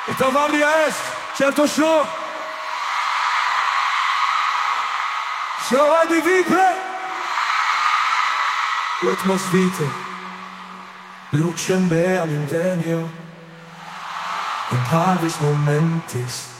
E to wam jest, certo show. Show di vite. Ritmos vite. Lucem beam ingenio. In parvis momentis.